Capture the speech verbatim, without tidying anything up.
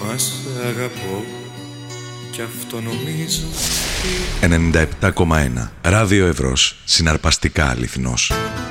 Μα σ' αγαπώ κι αυτό νομίζω. ενενήντα επτά κόμμα ένα Ράδιο Εύρος, συναρπαστικά αληθινός.